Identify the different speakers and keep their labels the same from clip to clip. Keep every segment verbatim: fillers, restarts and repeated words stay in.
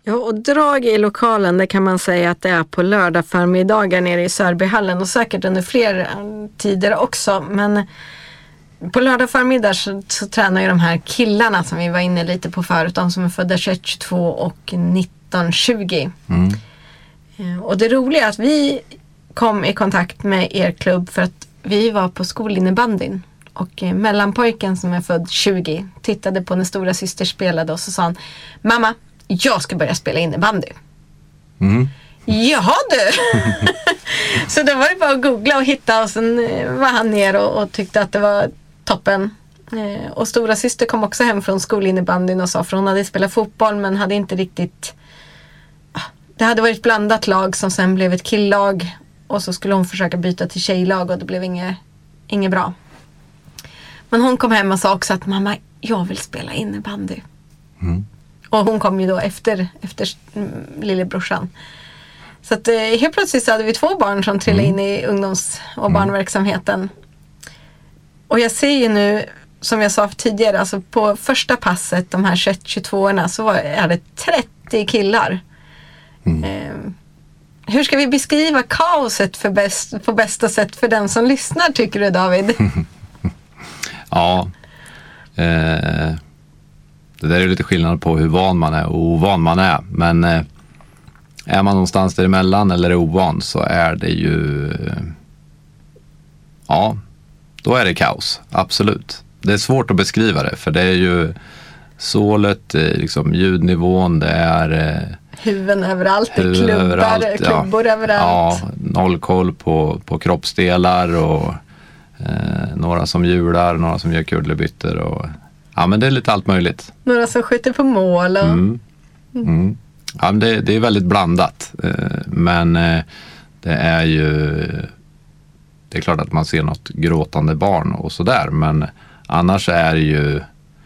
Speaker 1: Ja, och drag i lokalen, det kan man säga att det är på lördag förmiddagar nere i Sörbyhallen och säkert under fler tider också. Men på lördag förmiddag så, så tränar ju de här killarna som vi var inne lite på förut, de som är födda tjugoett tjugotvå och nitton tjugo. Mm. Och det roliga är att vi kom i kontakt med er klubb för att vi var på skolinnebandyn. Och mellanpojken som är född tjugo tittade på när stora syster spelade och så sa han: mamma, jag ska börja spela innebandy. Mm. Jaha du! Så då var det bara att googla och hitta och sen var han ner och, och tyckte att det var toppen. Eh, och stora syster kom också hem från skolinnebandyn och sa, för hon hade spelat fotboll men hade inte riktigt... Det hade varit ett blandat lag som sen blev ett killag och så skulle hon försöka byta till tjejlag och det blev inget, inget bra. Men hon kom hem och sa också att mamma, jag vill spela innebandy. Mm. Och hon kom ju då efter, efter lillebrorsan. Så att eh, helt plötsligt så hade vi två barn som trillade mm. in i ungdoms- och mm. barnverksamheten. Och jag ser ju nu, som jag sa tidigare, alltså på första passet, de här tjugoett tjugotvåorna, så var, är det trettio killar. Mm. Eh, hur ska vi beskriva kaoset för bäst, på bästa sätt för den som lyssnar, tycker du, David?
Speaker 2: Ja, eh, det där är lite skillnad på hur van man är och ovan man är. Men eh, är man någonstans däremellan eller är ovan så är det ju, eh, ja, då är det kaos, absolut. Det är svårt att beskriva det, för det är ju sålet, liksom ljudnivån, det är... Eh,
Speaker 1: huvuden överallt,
Speaker 2: huvuden
Speaker 1: klubbar,
Speaker 2: överallt,
Speaker 1: klubbor
Speaker 2: ja.
Speaker 1: överallt.
Speaker 2: Ja, noll koll på, på kroppsdelar och eh, några som hjular, några som gör kullerbyttor och ja, men det är lite allt möjligt.
Speaker 1: Några som skjuter på mål och...
Speaker 2: Mm. Mm. Ja, men det, det är väldigt blandat, eh, men eh, det är ju, det är klart att man ser något gråtande barn och sådär, men annars är det ju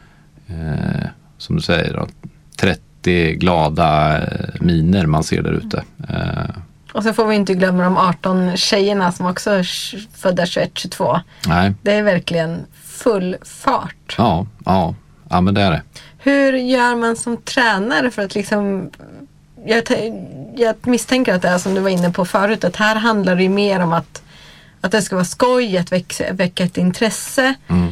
Speaker 2: eh, som du säger då, trettio glada miner man ser där ute. Eh.
Speaker 1: Och så får vi inte glömma de arton tjejerna som också är födda tjugoett tjugotvå.
Speaker 2: Nej.
Speaker 1: Det är verkligen full fart.
Speaker 2: Ja, ja, ja, men det är det.
Speaker 1: Hur gör man som tränare för att liksom... Jag, jag misstänker att det är som du var inne på förut, att här handlar det ju mer om att, att det ska vara skoj, att väcka, väcka ett intresse. Mm.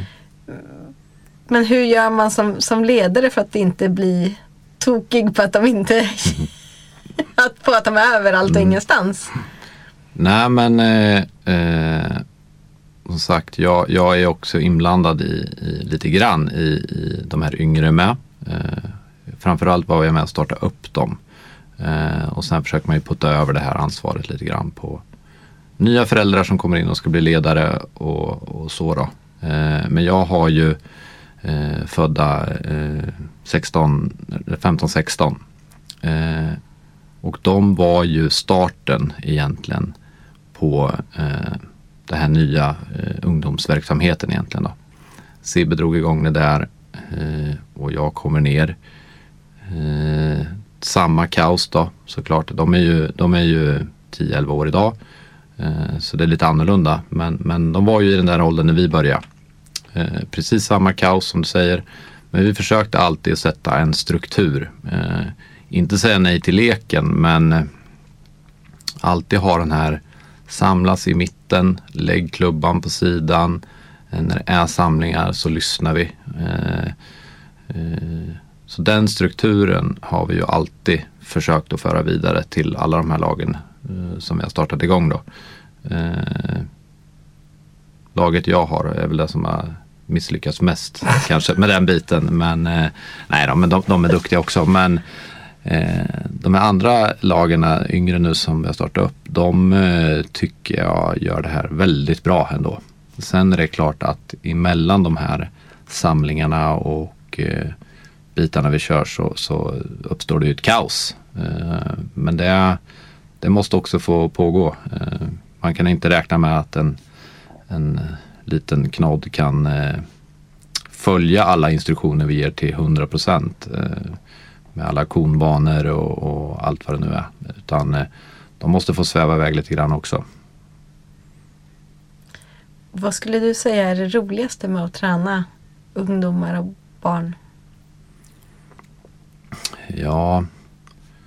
Speaker 1: Men hur gör man som, som ledare för att inte bli tokig på att de inte mm. att, på att de är överallt och mm. ingenstans?
Speaker 2: Nej, men eh, eh, som sagt, jag, jag är också inblandad i, i lite grann i, i de här yngre med. Eh, framförallt var jag med att starta upp dem. Eh, och sen försöker man ju putta över det här ansvaret lite grann på nya föräldrar som kommer in och ska bli ledare och, och så då. Eh, men jag har ju eh, födda eh, sexton, femton sexton. Eh, och de var ju starten egentligen på eh, det här nya eh, ungdomsverksamheten egentligen då. Sibbe drog igång det där eh, och jag kommer ner. Eh, samma kaos då, såklart. De är ju, de är ju tio elva år idag. Eh, så det är lite annorlunda. Men, men de var ju i den där åldern när vi började. Eh, precis samma kaos som du säger. Men vi försökte alltid sätta en struktur. Eh, inte säga nej till leken, men eh, alltid ha den här samlas i mitten, lägg klubban på sidan. Eh, när det är samlingar så lyssnar vi. Eh, eh, Så den strukturen har vi ju alltid försökt att föra vidare till alla de här lagen eh, som vi har startat igång då. Eh, laget jag har är väl det som har misslyckats mest kanske med den biten. Men eh, nej då, men de, de är duktiga också. Men eh, de här andra lagen, yngre nu som vi har startat upp, de eh, tycker jag gör det här väldigt bra ändå. Sen är det klart att emellan de här samlingarna och eh, bitarna vi kör så, så uppstår det ju ett kaos. Eh, men det, det måste också få pågå. Eh, man kan inte räkna med att en, en liten knodd kan eh, följa alla instruktioner vi ger till hundra procent. Eh, med alla konbanor och, och allt vad det nu är. Utan eh, de måste få sväva iväg lite grann också.
Speaker 1: Vad skulle du säga är det roligaste med att träna ungdomar och barn?
Speaker 2: Ja,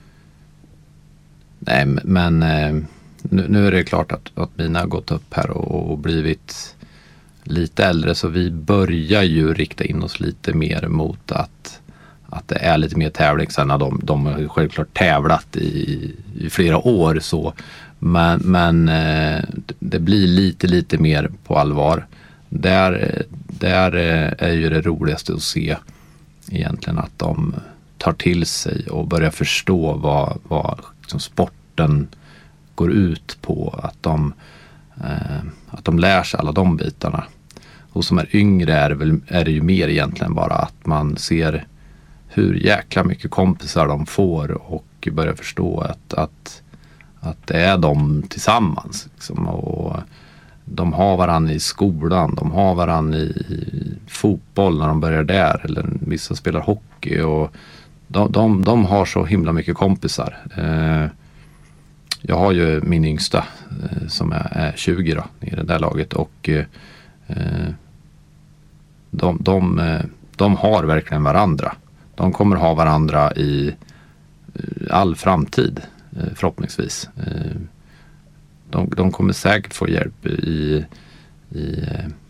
Speaker 2: Nej, men eh, nu, nu är det klart att, att mina har gått upp här och, och blivit lite äldre, så vi börjar ju rikta in oss lite mer mot att, att det är lite mer tävling. Sen har de, de har självklart tävlat i, i flera år så, men, men eh, det blir lite lite mer på allvar. Där, där är ju det roligaste att se egentligen att de tar till sig och börjar förstå vad, vad liksom sporten går ut på. Att de, eh, att de lär sig alla de bitarna. Och som är yngre är det, väl, är det ju mer egentligen bara att man ser hur jäkla mycket kompisar de får och börjar förstå att, att, att det är de tillsammans. Liksom, och de har varandra i skolan, de har varandra i, i fotboll när de börjar där, eller vissa spelar hockey, och de, de, de har så himla mycket kompisar. Eh, jag har ju min yngsta eh, som är, är tjugo då, i det där laget, och eh, de, de, de har verkligen varandra. De kommer ha varandra i all framtid, eh, förhoppningsvis. Eh, De, de kommer säkert få hjälp i, i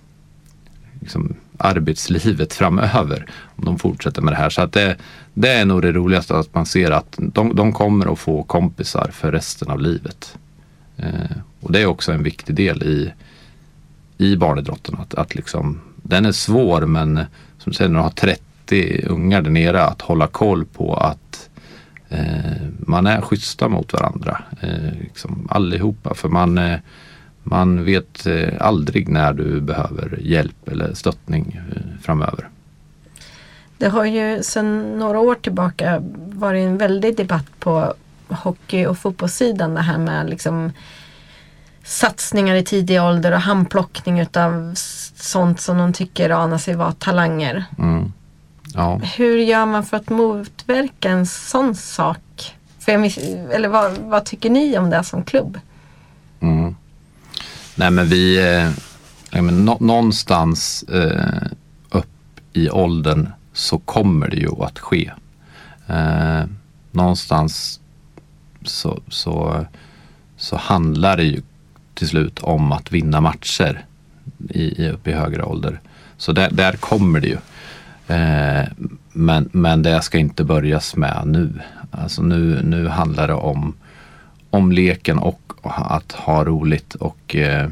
Speaker 2: liksom arbetslivet framöver om de fortsätter med det här. Så att det, det är nog det roligaste, att man ser att de, de kommer att få kompisar för resten av livet. Eh, och det är också en viktig del i, i barnidrotten. Att, att liksom, den är svår, men som du säger, när du har trettio ungar där nere, att hålla koll på att Eh, man är schyssta mot varandra, eh, liksom allihopa, för man, eh, man vet eh, aldrig när du behöver hjälp eller stöttning eh, framöver.
Speaker 1: Det har ju sedan några år tillbaka varit en väldig debatt på hockey- och fotbollssidan, det här med liksom satsningar i tidig ålder och handplockning utav sånt som de tycker anar sig vara talanger.
Speaker 2: Mm. Ja.
Speaker 1: Hur gör man för att motverka en sån sak? För jag, eller vad, vad tycker ni om det som klubb?
Speaker 2: Mm. Nej, men vi eh, men nå, någonstans eh, upp i åldern så kommer det ju att ske. Eh, någonstans så, så, så handlar det ju till slut om att vinna matcher i, i upp i högre ålder. Så där, där kommer det ju. Eh, men, men det ska inte börjas med nu. Alltså nu, nu handlar det om, om leken och att ha roligt. Och eh,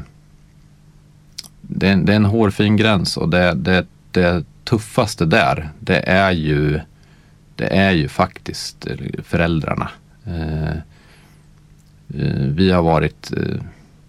Speaker 2: det, det är en hårfin gräns, och det, det, det tuffaste där, det är ju, det är ju faktiskt föräldrarna. Eh, vi har varit... Eh,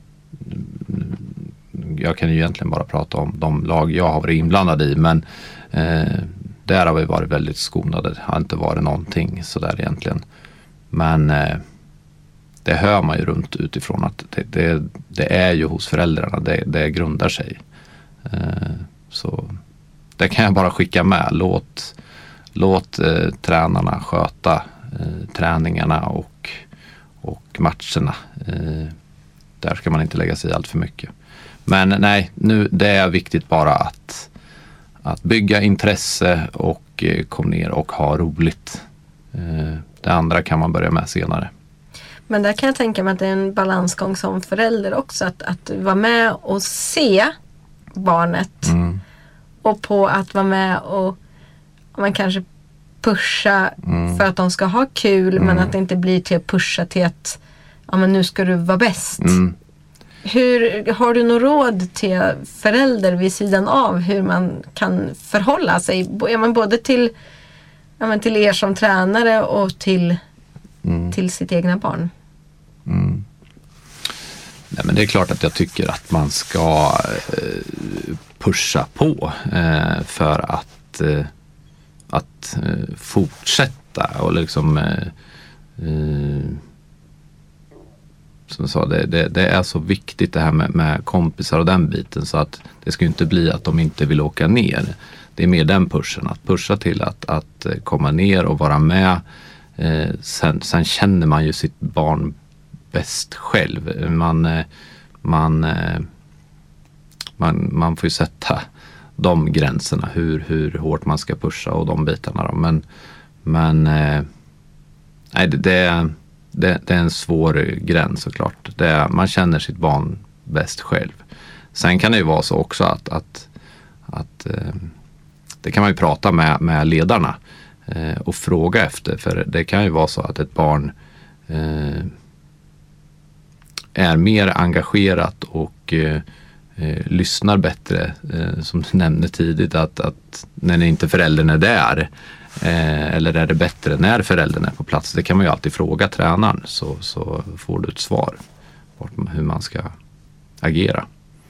Speaker 2: jag kan ju egentligen bara prata om de lag jag har varit inblandad i, men eh, där har vi varit väldigt skonade. Det har inte varit någonting sådär egentligen. Men eh, det hör man ju runt utifrån att det, det, det är ju hos föräldrarna det, det grundar sig. Eh, så det kan jag bara skicka med. Låt, låt eh, tränarna sköta eh, träningarna och, och matcherna. Eh, där ska man inte lägga sig i allt för mycket. Men nej, nu det är viktigt bara att, att bygga intresse och eh, komma ner och ha roligt. Eh, det andra kan man börja med senare.
Speaker 1: Men där kan jag tänka mig att det är en balansgång som förälder också. Att, att vara med och se barnet. Mm. Och på att vara med och man kanske pusha mm. för att de ska ha kul. Mm. Men att det inte blir till att pusha till att ja, men nu ska du vara bäst. Mm. Hur, har du något råd till förälder vid sidan av hur man kan förhålla sig? Ja, men både till, ja, men till er som tränare och till, mm. till sitt egna barn.
Speaker 2: Mm. Nej, men det är klart att jag tycker att man ska eh, pusha på eh, för att, eh, att eh, fortsätta och liksom eh, eh, som jag sa, det, det, det är så viktigt det här med, med kompisar och den biten, så att det ska ju inte bli att de inte vill åka ner. Det är mer den pushen, att pusha till att, att komma ner och vara med. Eh, sen, sen känner man ju sitt barn bäst själv. Man, man, man, man får ju sätta de gränserna, hur, hur hårt man ska pusha och de bitarna. Då. Men, men nej, det, det, det, det är en svår gräns såklart. Det är, man känner sitt barn bäst själv. Sen kan det ju vara så också att, att, att eh, det kan man ju prata med, med ledarna eh, och fråga efter. För det kan ju vara så att ett barn eh, är mer engagerat och eh, eh, lyssnar bättre, eh, som du nämnde tidigt, att, att när inte föräldern är där, eh, eller är det bättre när föräldern är på plats? Det kan man ju alltid fråga tränaren, så, så får du ett svar på hur man ska agera.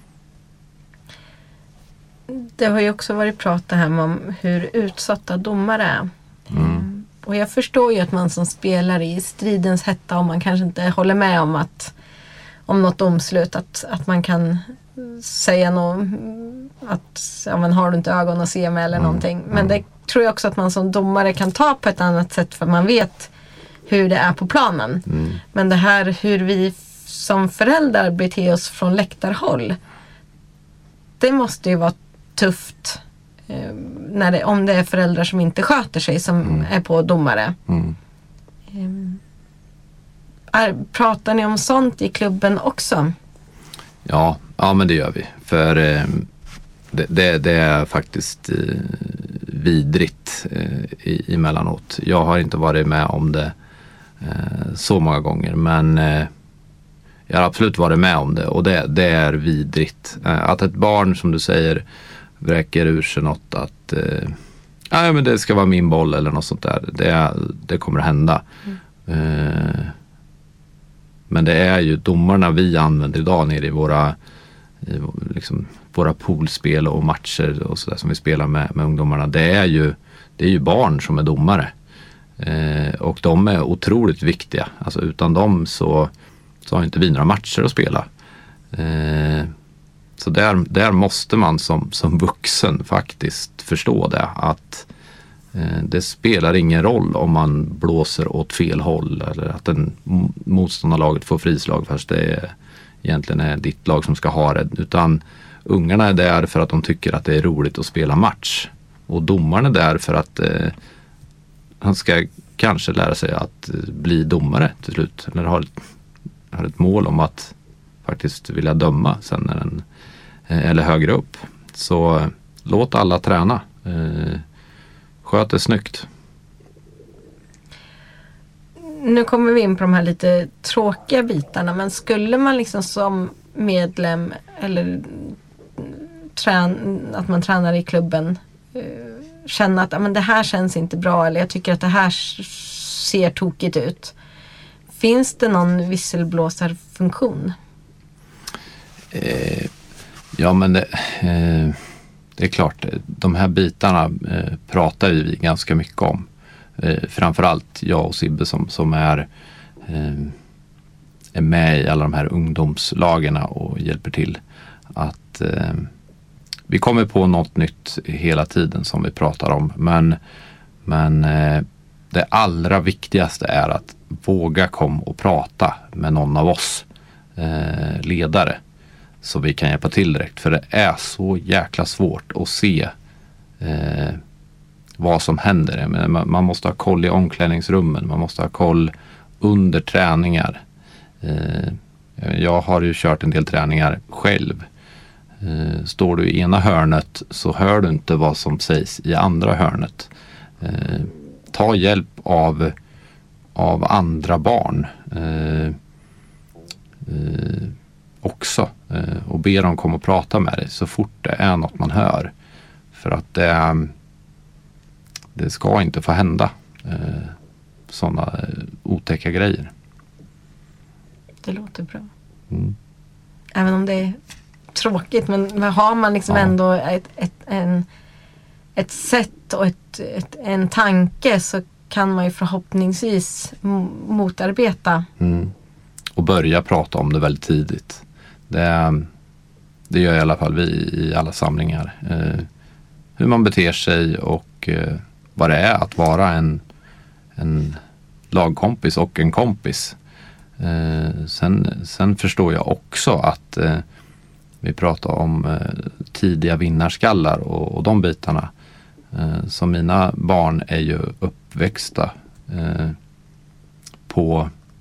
Speaker 1: Det har ju också varit prat här om hur utsatta domare är. Mm. Och jag förstår ju att man som spelare i stridens hetta, om man kanske inte håller med om att om något domslut, att, att man kan säga något, att ja, men har du inte ögon att se med eller mm. någonting. Men det tror jag också att man som domare kan ta på ett annat sätt, för man vet hur det är på planen. Mm. Men det här hur vi som föräldrar beter oss från läktarhåll, det måste ju vara tufft eh, när det, om det är föräldrar som inte sköter sig som mm. är på domare. Mm. Um, är, pratar ni om sånt i klubben också?
Speaker 2: Ja, ja men det gör vi. För eh, det, det, det är faktiskt eh, vidrigt eh, emellanåt. Jag har inte varit med om det eh, så många gånger, men eh, jag har absolut varit med om det, och det, det är vidrigt. Eh, att ett barn, som du säger, vräker ur sig något att eh, ja, men det ska vara min boll eller något sånt där. Det, det kommer att hända. Mm. Eh, men det är ju domarna vi använder idag nere i våra, i, liksom, våra poolspel och matcher och sådär som vi spelar med, med ungdomarna. Det är ju, det är ju barn som är domare. Eh, och de är otroligt viktiga. Alltså utan dem så, så har inte vi några matcher att spela. Eh, Så där, där måste man som, som vuxen faktiskt förstå det. Att eh, det spelar ingen roll om man blåser åt fel håll. Eller att en motståndarlaget får frislag fast det är, egentligen är ditt lag som ska ha det. Utan ungarna är där för att de tycker att det är roligt att spela match. Och domaren är där för att eh, han ska kanske lära sig att bli domare till slut. Eller har ett, har ett mål om att faktiskt vilja döma sen när den eller högre upp. Så låt alla träna. Eh, sköt det snyggt.
Speaker 1: Nu kommer vi in på de här lite tråkiga bitarna, men skulle man liksom som medlem eller trän, att man tränar i klubben eh, känna att men det här känns inte bra, eller jag tycker att det här ser tokigt ut. Finns det någon visselblåsarfunktion?
Speaker 2: Eh, Ja, men det, eh, det är klart, de här bitarna eh, pratar vi ganska mycket om. Eh, framförallt jag och Sibbe som, som är, eh, är med i alla de här ungdomslagarna och hjälper till. Att eh, vi kommer på något nytt hela tiden som vi pratar om. Men, men eh, det allra viktigaste är att våga komma och prata med någon av oss eh, ledare. Så vi kan hjälpa till direkt. För det är så jäkla svårt att se eh, vad som händer. Men man, man måste ha koll i omklädningsrummen. Man måste ha koll under träningar. Eh, jag har ju kört en del träningar själv. Eh, står du i ena hörnet så hör du inte vad som sägs i andra hörnet. Eh, ta hjälp av, av andra barn. Eh, eh, också eh, och be dem komma och prata med dig så fort det är något man hör, för att det, det ska inte få hända eh, sådana eh, otäcka grejer.
Speaker 1: Det låter bra. Mm. Även om det är tråkigt, men har man liksom ja. ändå ett, ett, en, ett sätt och ett, ett, en tanke, så kan man ju förhoppningsvis motarbeta.
Speaker 2: Mm. Och börja prata om det väldigt tidigt. Det, det gör i alla fall vi i alla samlingar. Eh, hur man beter sig och eh, vad det är att vara en, en lagkompis och en kompis. Eh, sen, sen förstår jag också att eh, vi pratar om eh, tidiga vinnarskallar och, och de bitarna. Eh, så mina barn är ju uppväxta eh, på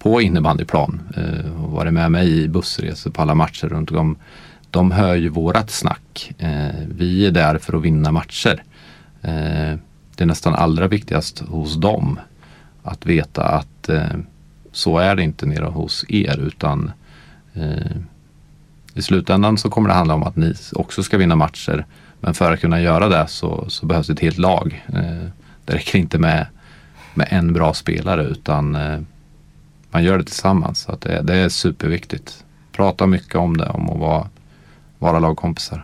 Speaker 2: på innebandyplan eh, och varit med mig i bussresor på alla matcher runt om. De hör ju vårat snack. Eh, vi är där för att vinna matcher. Eh, det är nästan allra viktigast hos dem att veta att eh, så är det inte nere hos er, utan eh, i slutändan så kommer det handla om att ni också ska vinna matcher, men för att kunna göra det så, så behövs ett helt lag. Eh, det räcker inte med, med en bra spelare, utan eh, man gör det tillsammans. Så att det, det är superviktigt. Prata mycket om det, om att vara, vara lagkompisar.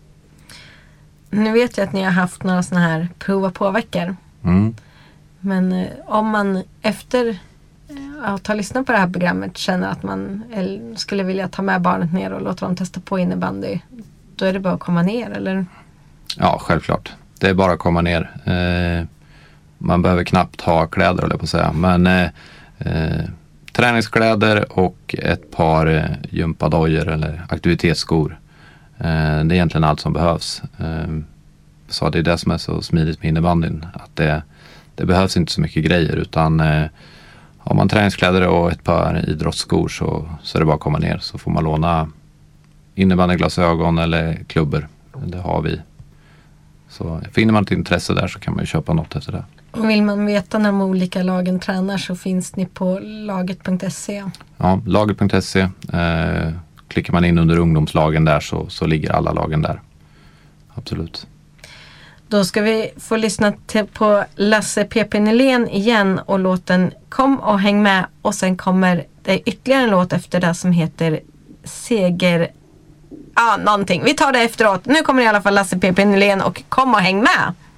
Speaker 1: Nu vet jag att ni har haft några såna här prova på veckor.
Speaker 2: Mm.
Speaker 1: Men eh, om man efter eh, att ha lyssnat på det här programmet känner att man eller, skulle vilja ta med barnet ner och låta dem testa på innebandy, då är det bara att komma ner, eller?
Speaker 2: Ja, självklart. Det är bara att komma ner. Eh, man behöver knappt ha kläder, eller på att säga. Men eh, eh, träningskläder och ett par eh, gympadojor eller aktivitetsskor. Eh, det är egentligen allt som behövs. Eh, så det är det som är så smidigt med innebandyn. Att det, det behövs inte så mycket grejer, utan eh, har man träningskläder och ett par idrottsskor så, så är det bara att komma ner. Så får man låna innebandyglasögon eller klubbor. Det har vi. Så finner man ett intresse där så kan man ju köpa något efter det.
Speaker 1: Och vill man veta när de olika lagen tränar så finns ni på laget punkt se.
Speaker 2: Ja, laget punkt se. Eh, klickar man in under ungdomslagen där så, så ligger alla lagen där. Absolut.
Speaker 1: Då ska vi få lyssna till på Lasse P P Nylén igen och låten Kom och häng med, och sen kommer det ytterligare en låt efter det som heter Seger. Ja, ah, någonting. Vi tar det efteråt. Nu kommer i alla fall Lasse P P Nylén och Kom och häng med.